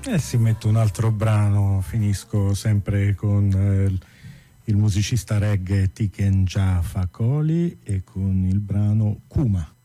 Si metto un altro brano, finisco sempre con il musicista reggae Tiken Jah Fakoly e con il brano Kuma.